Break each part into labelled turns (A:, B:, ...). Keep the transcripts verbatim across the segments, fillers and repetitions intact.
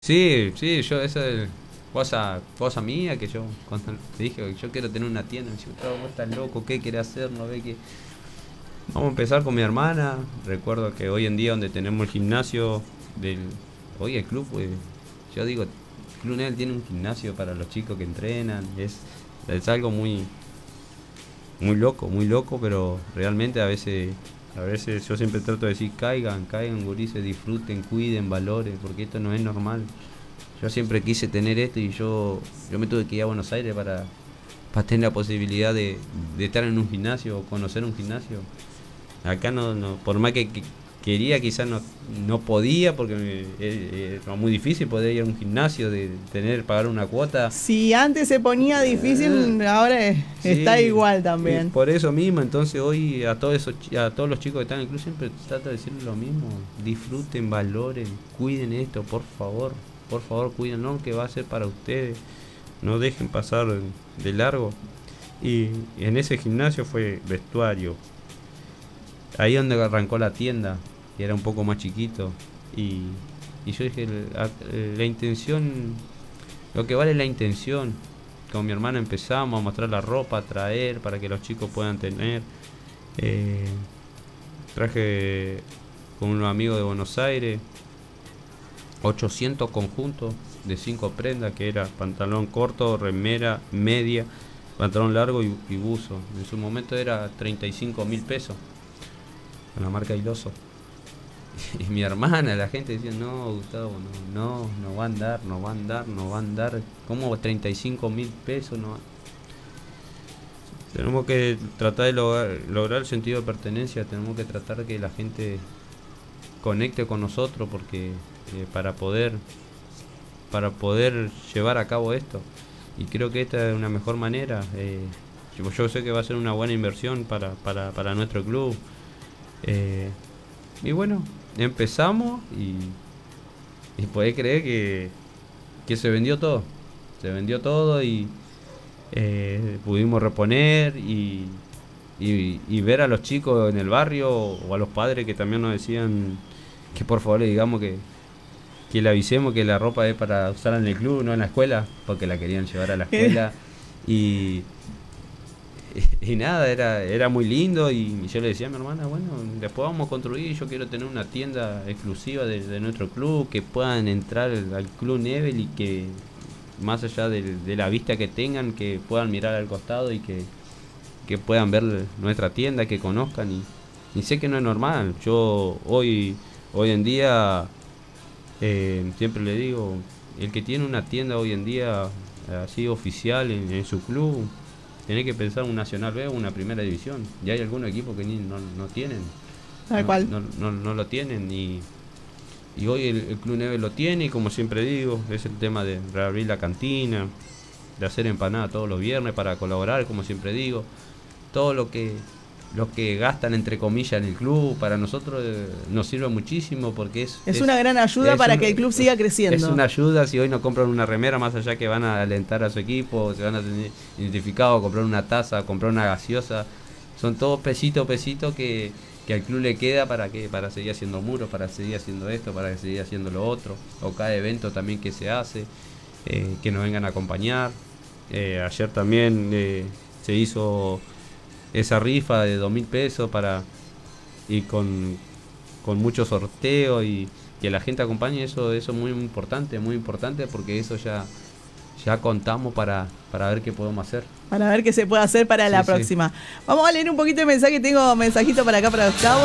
A: Sí, sí, yo esa es cosa, cosa mía que yo cuando te dije que yo quiero tener una tienda, me dice, "Gustavo, vos estás loco, ¿qué querés hacer? No ve que vamos a empezar con mi hermana. Recuerdo que hoy en día donde tenemos el gimnasio del hoy el club, pues, yo digo, Club Nel tiene un gimnasio para los chicos que entrenan, es es algo muy muy loco, muy loco, pero realmente a veces a veces yo siempre trato de decir, caigan, caigan, gurises, disfruten, cuiden, valoren, porque esto no es normal. Yo siempre quise tener esto y yo, yo me tuve que ir a Buenos Aires para, para tener la posibilidad de, de estar en un gimnasio o conocer un gimnasio. Acá no, no por más que, que quería, quizás no, no podía porque me- eh, era muy difícil poder ir a un gimnasio, de tener, pagar una cuota.
B: Si antes se ponía
A: Eh,
B: difícil, ahora es- está
A: Sí,
B: igual
A: y
B: también.
A: por eso mismo, entonces hoy a todos esos, chi- a todos los chicos que están en el club siempre trato de decirles lo mismo, disfruten, valoren, cuiden esto, por favor, por favor, cuídenlo, que va a ser para ustedes, no dejen pasar de largo. Y en ese gimnasio fue vestuario, ahí donde arrancó la tienda, que era un poco más chiquito, y, y yo dije, la, la intención, lo que vale es la intención. Con mi hermana empezamos a mostrar la ropa, a traer para que los chicos puedan tener. Eh, Traje con unos amigos de Buenos Aires ochocientos conjuntos de cinco prendas, que era pantalón corto, remera, media, pantalón largo y, y buzo. En su momento era treinta y cinco mil pesos con la marca Iloso. Y mi hermana, la gente decía, no, Gustavo, no, no, no va a andar, no va a andar, no va a andar. ¿Cómo treinta y cinco mil pesos? No. Tenemos que tratar de lograr, lograr el sentido de pertenencia, tenemos que tratar de que la gente conecte con nosotros porque eh, para poder para poder llevar a cabo esto, y creo que esta es una mejor manera. eh, yo, yo sé que va a ser una buena inversión para, para, para nuestro club. eh, y bueno, empezamos y, y podés creer que, que se vendió todo, se vendió todo y eh, pudimos reponer y, y, y ver a los chicos en el barrio o a los padres que también nos decían que por favor le digamos que, que le avisemos que la ropa es para usar en el club, no en la escuela, porque la querían llevar a la escuela. Y, y nada, era, era muy lindo y yo le decía a mi hermana, bueno, después vamos a construir, yo quiero tener una tienda exclusiva de, de nuestro club, que puedan entrar al, al Club Nebel y que más allá de, de la vista que tengan, que puedan mirar al costado y que, que puedan ver nuestra tienda, que conozcan. Y, y sé que no es normal. Yo hoy, hoy en día, eh, siempre le digo, el que tiene una tienda hoy en día así oficial en, en su club, tiene que pensar un Nacional B o una Primera División. Ya hay algunos equipos que ni, no, no tienen,
B: Tal
A: no,
B: cual.
A: no, no, no lo tienen. Y, y hoy el, el Club Neve lo tiene y como siempre digo, es el tema de reabrir la cantina, de hacer empanada todos los viernes para colaborar, como siempre digo. Todo lo que lo que gastan entre comillas en el club para nosotros eh, nos sirve muchísimo porque es
B: Es
A: es,
B: una gran ayuda
A: es,
B: para que
A: un,
B: el club siga
A: es
B: creciendo.
A: una ayuda. Si hoy no compran una remera, más allá que van a alentar a su equipo, se van a tener identificado, comprar una taza, comprar una gaseosa, son todos pesitos pesitos que, que al club le queda para que para seguir haciendo muros, para seguir haciendo esto, para seguir haciendo lo otro, o cada evento también que se hace, eh, que nos vengan a acompañar. Eh, ayer también eh, se hizo esa rifa de dos mil pesos para y con, con mucho sorteo y que la gente acompañe. Eso eso es muy importante, muy importante, porque eso ya ya contamos para para ver qué podemos hacer.
B: Para ver qué se puede hacer para
A: Sí,
B: la
A: sí.
B: próxima. Vamos a leer un poquito de mensaje. Tengo mensajito para acá para Gustavo.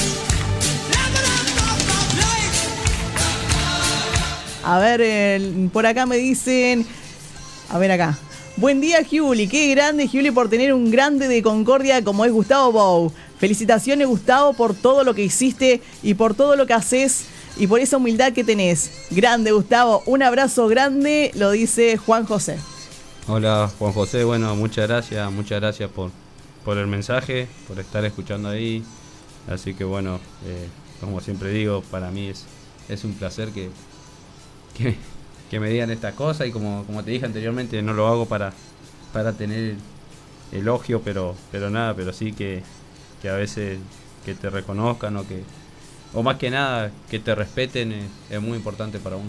B: A ver, eh, por acá me dicen. A ver acá. Buen día, Juli. Qué grande, Juli, por tener un grande de Concordia como es Gustavo Bou. Felicitaciones, Gustavo, por todo lo que hiciste y por todo lo que haces y por esa humildad que tenés. Grande, Gustavo. Un abrazo grande, lo dice Juan José.
A: Hola, Juan José. Bueno, muchas gracias, muchas gracias por por el mensaje, por estar escuchando ahí. Así que bueno, eh, como siempre digo, para mí es es un placer que que, que me digan estas cosas. Y como, como te dije anteriormente, no lo hago para, para tener elogio, pero, pero nada, pero sí que, que a veces que te reconozcan o que o más que nada que te respeten es, es muy importante para uno.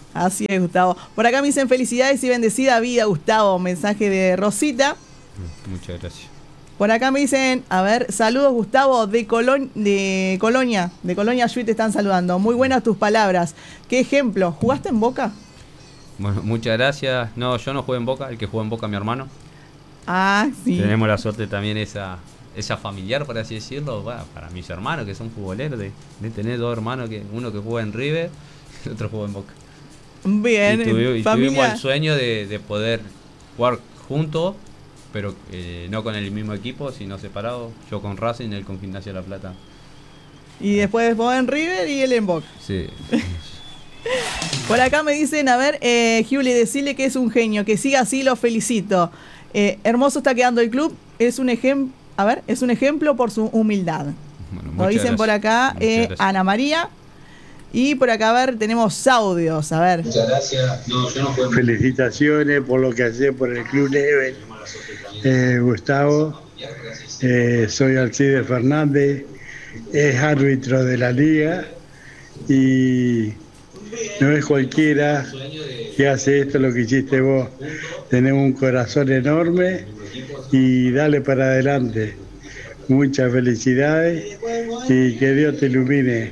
B: Así es, Gustavo. Por acá me dicen felicidades y bendecida vida, Gustavo. Mensaje de Rosita.
A: Muchas gracias.
B: Por acá me dicen, a ver, saludos Gustavo de, Colon, de Colonia, de Colonia Yui te están saludando. Muy buenas tus palabras. ¿Qué ejemplo? ¿Jugaste en Boca?
A: Bueno, muchas gracias. No, yo no jugué en Boca, el que juega en Boca es mi hermano.
B: Ah, sí.
A: Tenemos la suerte también esa, esa familiar, por así decirlo, bueno, para mis hermanos que son futboleros, de, de tener dos hermanos, que uno que juega en River y otro juega en Boca.
B: Bien,
A: y, tuvi, y
B: familia.
A: tuvimos el sueño de, de poder jugar juntos, pero eh, no con el mismo equipo, sino separado. Yo con Racing, él con Gimnasia de La Plata.
B: Y después vos en River y él en Boca.
A: Sí.
B: Por acá me dicen, a ver, eh, Juli, decirle que es un genio, que siga así, lo felicito. Eh, hermoso está quedando el club, es un ejemplo, a ver, es un ejemplo por su humildad.
A: Bueno,
B: Lo dicen
A: gracias.
B: por acá eh, Ana María. Y por acá, a ver, tenemos audios, a ver.
C: Muchas gracias. No, yo no puedo... Felicitaciones por lo que hace por el Club Nebel. Eh, Gustavo, eh, soy Alcide Fernández, es árbitro de la liga y no es cualquiera que hace esto lo que hiciste vos. Tenemos un corazón enorme y dale para adelante. Muchas felicidades y que Dios te ilumine.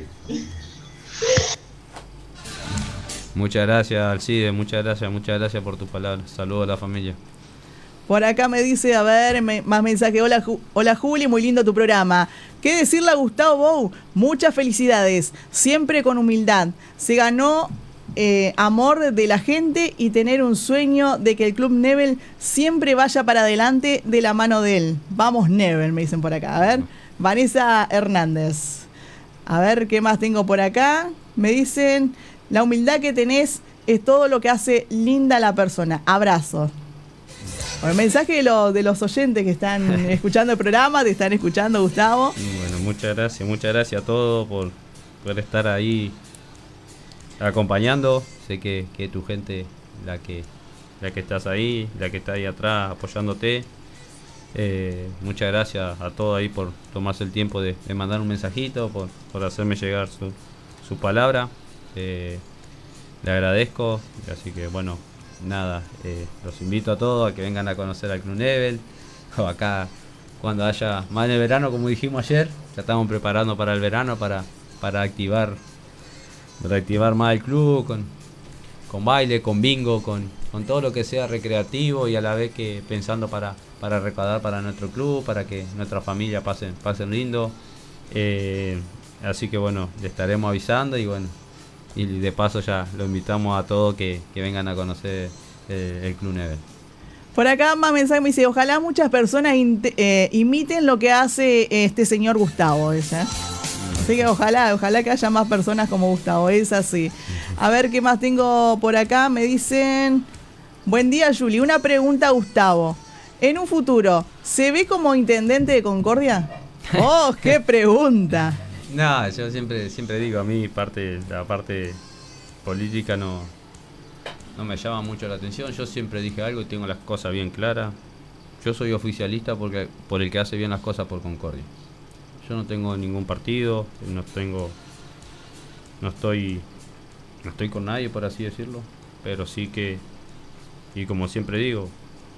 A: Muchas gracias, Alcide, muchas gracias, muchas gracias por tus palabras. Saludos a la familia.
B: Por acá me dice, a ver, me, más mensaje. Hola, Ju, hola Juli, muy lindo tu programa. ¿Qué decirle a Gustavo Bou? Muchas felicidades, siempre con humildad. Se ganó eh, amor de la gente y tener un sueño de que el Club Nebel siempre vaya para adelante de la mano de él. Vamos Nebel, me dicen por acá. A ver, Vanessa Hernández. A ver, ¿qué más tengo por acá? Me dicen, la humildad que tenés es todo lo que hace linda a la persona. Abrazo. El mensaje de, lo, de los oyentes que están escuchando el programa, te están escuchando, Gustavo.
A: Bueno, muchas gracias, muchas gracias a todos por, por estar ahí acompañando. Sé que, que tu gente, la que, la que estás ahí, la que está ahí atrás apoyándote. Eh, muchas gracias a todos ahí por tomarse el tiempo de, de mandar un mensajito, por, por hacerme llegar su, su palabra. Eh, le agradezco, así que bueno. Nada, eh, los invito a todos a que vengan a conocer al Club Nebel. O acá, cuando haya más en el verano, como dijimos ayer, ya estamos preparando para el verano para, para activar para activar más el club con, con baile, con bingo, con, con todo lo que sea recreativo y a la vez que pensando para, para recaudar para nuestro club, para que nuestra familia pasen, pasen lindo. Eh, así que bueno, le estaremos avisando y bueno. Y de paso ya lo invitamos a todos que, que vengan a conocer eh, el Club Nebel.
B: Por acá más mensaje me dice, ojalá muchas personas eh, imiten lo que hace este señor Gustavo. ¿Ese? Así que ojalá, ojalá que haya más personas como Gustavo, es así. A ver qué más tengo por acá. Me dicen, buen día Juli, una pregunta a Gustavo. En un futuro, ¿se ve como intendente de Concordia? ¡Oh, qué pregunta!
A: No, yo siempre siempre digo, a mí parte la parte política no, no me llama mucho la atención. Yo siempre dije algo y tengo las cosas bien claras. Yo soy oficialista porque por el que hace bien las cosas por Concordia. Yo no tengo ningún partido, no tengo no estoy no estoy con nadie, por así decirlo, pero sí que, y como siempre digo,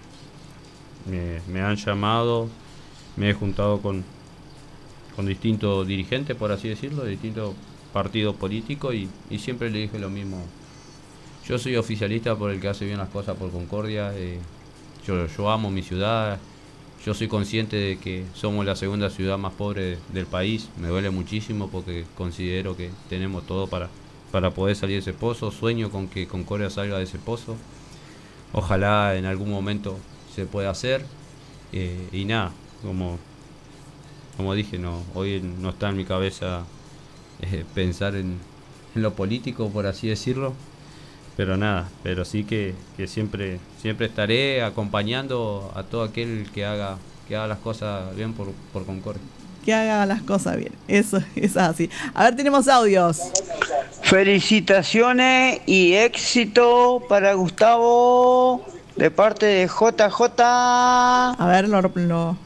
A: me, me han llamado, me he juntado con con distintos dirigentes, por así decirlo, de distintos partidos políticos y, y siempre le dije lo mismo. Yo soy oficialista por el que hace bien las cosas por Concordia. Eh, yo, yo amo mi ciudad, yo soy consciente de que somos la segunda ciudad más pobre del país. Me duele muchísimo porque considero que tenemos todo para, para poder salir de ese pozo. Sueño con que Concordia salga de ese pozo. Ojalá en algún momento se pueda hacer. Eh, y nada, como... Como dije, no, hoy no está en mi cabeza eh, pensar en, en lo político, por así decirlo. Pero nada, pero sí que, que siempre siempre estaré acompañando a todo aquel que haga que haga las cosas bien por, por Concordia.
B: Que haga las cosas bien, eso, eso es así. A ver, tenemos audios.
D: Felicitaciones y éxito para Gustavo de parte de J J.
B: A ver, lo... lo...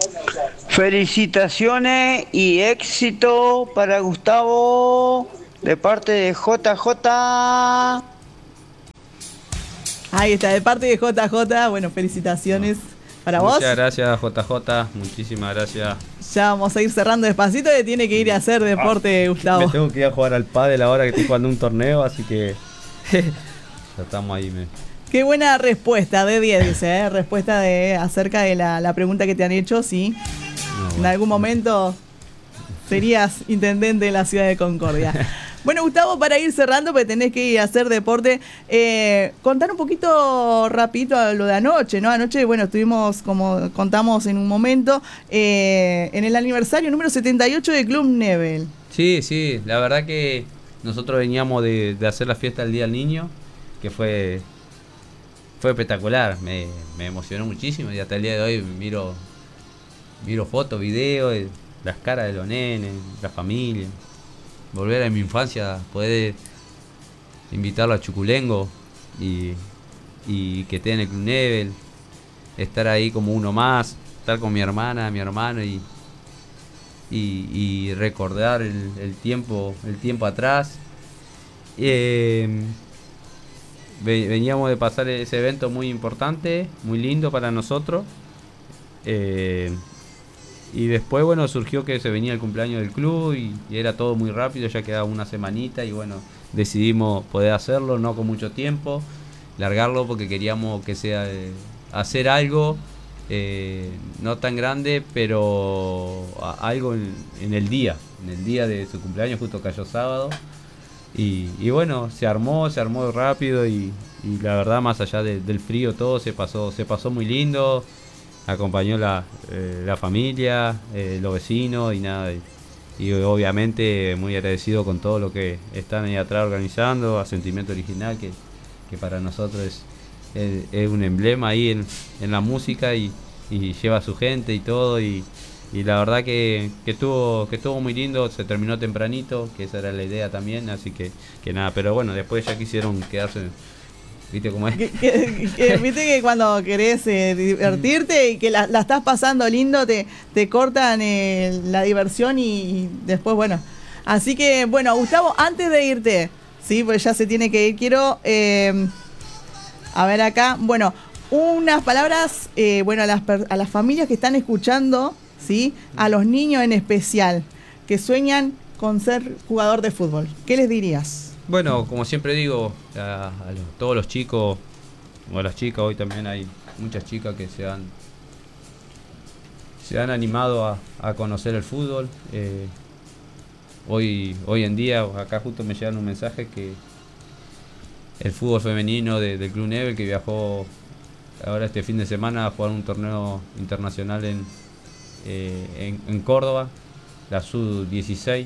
D: Felicitaciones y éxito para Gustavo de parte de J J.
B: Ahí está, de parte de J J, bueno, felicitaciones no. para
A: Muchas
B: vos.
A: Muchas gracias, J J, muchísimas gracias.
B: Ya vamos a ir cerrando despacito, que tiene que ir a hacer deporte, ah, Gustavo.
A: Me tengo que ir a jugar al pádel ahora que estoy jugando un torneo, así que ya estamos ahí. Me...
B: Qué buena respuesta, de diez, dice, ¿eh? Respuesta de acerca de la, la pregunta que te han hecho, sí. No, bueno. En algún momento serías intendente de la ciudad de Concordia. Bueno, Gustavo, para ir cerrando, porque tenés que ir a hacer deporte, eh, contar un poquito rapidito a lo de anoche, ¿no? Anoche, bueno, estuvimos, como contamos en un momento, eh, en el aniversario número setenta y ocho de Club Nebel.
A: Sí, sí, la verdad que nosotros veníamos de, de hacer la fiesta del Día del Niño, que fue, fue espectacular, me, me emocionó muchísimo y hasta el día de hoy miro, miro fotos, videos, las caras de los nenes, la familia. Volver a mi infancia, poder invitarlo a Chuculengo y, y que esté en el Club Nebel, estar ahí como uno más, estar con mi hermana, mi hermano y, y, y recordar el, el tiempo el tiempo atrás. Eh, veníamos de pasar ese evento muy importante, muy lindo para nosotros. Eh, Y después, bueno, surgió que se venía el cumpleaños del club y, y era todo muy rápido, ya quedaba una semanita y bueno, decidimos poder hacerlo, no con mucho tiempo, largarlo porque queríamos que sea eh, hacer algo, eh, no tan grande, pero a, algo en, en el día, en el día de su cumpleaños, justo cayó sábado. Y, y bueno, se armó, se armó rápido y, y la verdad, más allá de, del frío, todo se pasó, se pasó muy lindo. Acompañó la, eh, la familia, eh, los vecinos y nada. Y, y obviamente muy agradecido con todo lo que están ahí atrás organizando, a Sentimiento Original, que, que para nosotros es, es, es un emblema ahí en, en la música y, y lleva a su gente y todo. Y, y la verdad que, que, estuvo, que estuvo muy lindo, se terminó tempranito, que esa era la idea también, así que, que nada. Pero bueno, después ya quisieron quedarse... ¿Viste cómo es?
B: Que, que, que, Viste que cuando querés eh, divertirte y que la, la estás pasando lindo, te, te cortan eh, la diversión y, y después, bueno. Así que, bueno, Gustavo, antes de irte, sí, pues ya se tiene que ir, quiero, eh, a ver acá, bueno, unas palabras, eh, bueno, a las, a las familias que están escuchando, sí, a los niños en especial, que sueñan con ser jugador de fútbol. ¿Qué les dirías?
A: Bueno, como siempre digo, a, a los, todos los chicos, o a las chicas, hoy también hay muchas chicas que se han, se han animado a, a conocer el fútbol. Eh, hoy, hoy en día, acá justo me llegan un mensaje que el fútbol femenino de, del Club Nebel, que viajó ahora este fin de semana a jugar un torneo internacional en, eh, en, en Córdoba, la sub dieciséis.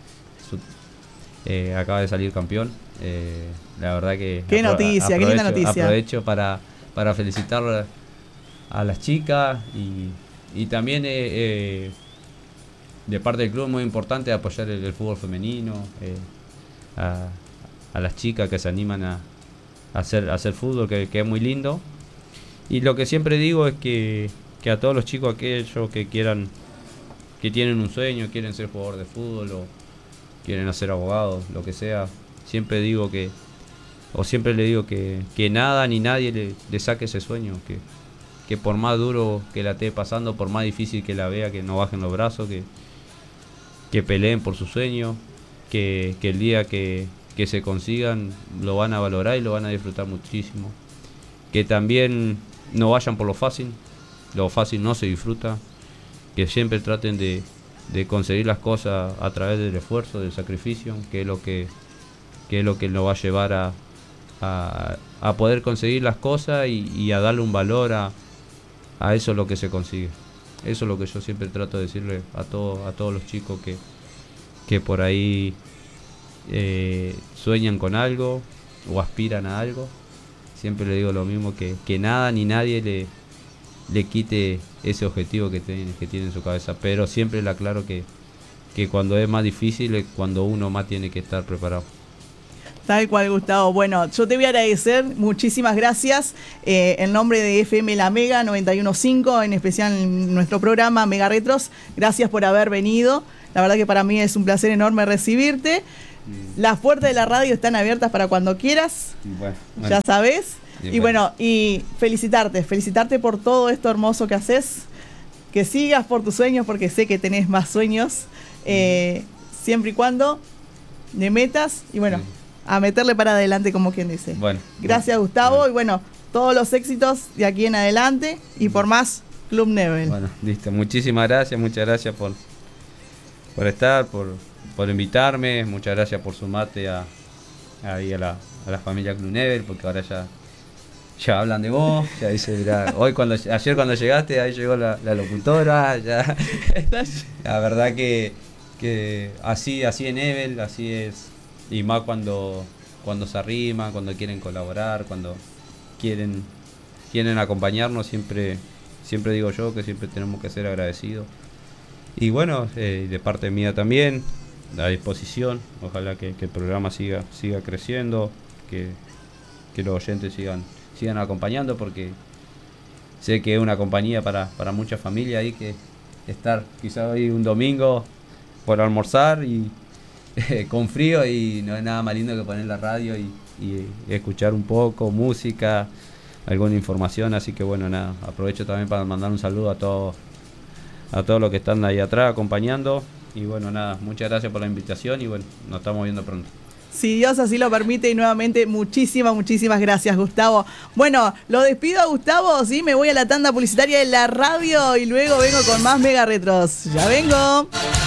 A: Eh, acaba de salir campeón. Eh, la verdad que
B: qué noticia, qué linda noticia.
A: Aprovecho para, para felicitar a las chicas y, y también eh, eh, de parte del club muy importante apoyar el, el fútbol femenino, eh, a, a las chicas que se animan a, a, hacer, a hacer fútbol, que, que es muy lindo. Y lo que siempre digo es que, que a todos los chicos aquellos que quieran, que tienen un sueño, quieren ser jugador de fútbol o quieren ser abogados, lo que sea, siempre digo que, o siempre le digo que, que nada ni nadie le, le saque ese sueño, que, que por más duro que la esté pasando, por más difícil que la vea, que no bajen los brazos, que, que peleen por su sueño, que, que el día que, que se consigan lo van a valorar y lo van a disfrutar muchísimo, que también no vayan por lo fácil, lo fácil no se disfruta, que siempre traten de de conseguir las cosas a través del esfuerzo, del sacrificio, que es lo que, que es lo que nos va a llevar a, a, a poder conseguir las cosas y, y a darle un valor a, a eso lo que se consigue. Eso es lo que yo siempre trato de decirle a todos a todos los chicos que, que por ahí eh, sueñan con algo o aspiran a algo. Siempre le digo lo mismo, que, que nada ni nadie le le quite ese objetivo que tiene, que tiene en su cabeza, pero siempre le aclaro que, que cuando es más difícil es cuando uno más tiene que estar preparado.
B: Tal cual, Gustavo. Bueno, yo te voy a agradecer, muchísimas gracias, eh, en nombre de F M La Mega noventa y uno punto cinco, en especial en nuestro programa Mega Retros, gracias por haber venido, la verdad que para mí es un placer enorme recibirte. Las puertas de la radio están abiertas para cuando quieras.
A: Bueno, bueno.
B: Ya sabes.
A: Y,
B: y bueno, bueno, y felicitarte, felicitarte por todo esto hermoso que haces. Que sigas por tus sueños, porque sé que tenés más sueños. Eh, siempre y cuando de metas. Y bueno, sí. a meterle para adelante, como quien dice.
A: Bueno.
B: Gracias,
A: bueno,
B: Gustavo.
A: Bueno.
B: Y bueno, todos los éxitos de aquí en adelante. Y por más, Club Nebel.
A: Bueno, listo. Muchísimas gracias, muchas gracias por, por estar, por, por invitarme. Muchas gracias por sumarte a, a, a, la, a la familia Club Nebel, porque ahora ya... Ya hablan de vos, ya dice, mirá, hoy cuando ayer cuando llegaste, ahí llegó la, la locutora, ya. La verdad que, que así, así en Nebel, así es, y más cuando, cuando se arriman, cuando quieren colaborar, cuando quieren, quieren acompañarnos, siempre, siempre digo yo que siempre tenemos que ser agradecidos. Y bueno, eh, de parte mía también, a disposición, ojalá que, que el programa siga, siga creciendo, que, que los oyentes sigan. sigan acompañando, porque sé que es una compañía para, para muchas familias ahí, que estar quizás hoy un domingo por almorzar y eh, con frío, y no es nada más lindo que poner la radio y, y, y escuchar un poco música, alguna información. Así que bueno, nada, aprovecho también para mandar un saludo a todos a todos los que están ahí atrás acompañando, y bueno, nada, muchas gracias por la invitación y bueno, nos estamos viendo pronto.
B: Si Dios así lo permite, y nuevamente muchísimas, muchísimas gracias, Gustavo. Bueno, lo despido a Gustavo, sí, me voy a la tanda publicitaria de la radio y luego vengo con más Mega Retros. ¡Ya vengo!